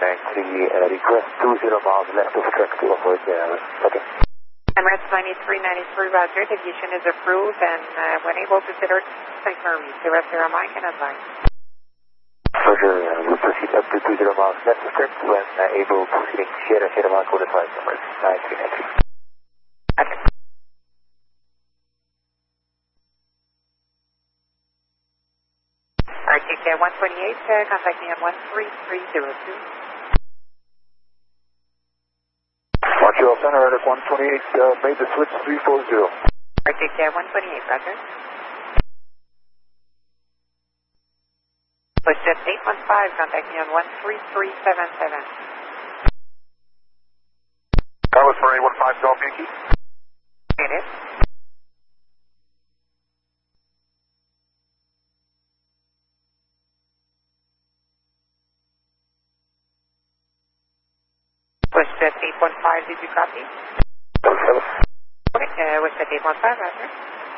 request 20 miles left of track to avoid the error. Okay. Emirates 9393, Roger. Deviation is approved and when able to consider St. Marie. 00 Mike and advise. Roger, we'll proceed up to 20 miles left of track when able proceeding Sierra Mike with advice numbers 9393. Okay. RTK 128, contact me on 13302. Montreal Center at 128, made the switch 340. RTK 128, Roger. Pushjet 815, contact me on 13377. Carlos for 815, Golf Yankee. It is. Pushjet 815, did you copy? Okay, Pushjet 815, Roger.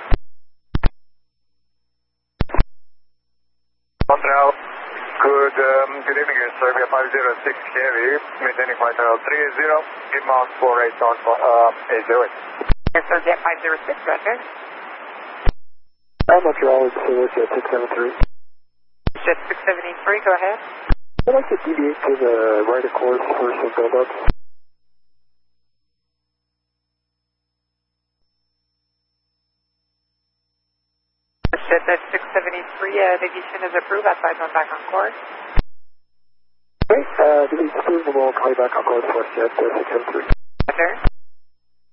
Montreal, good evening, sir. We have 506 Heavy, maintaining flight level 30, inbound 48 on 808. Yes, sir, Jet 506, Roger. Montreal is Jet 673. Jet 673, go ahead. I'd like to deviate to the right of course for some build-up. Jet 673, deviation is approved. Outside on back on course. Okay, deviation approved. We'll call you back on course for Jet 673. Roger.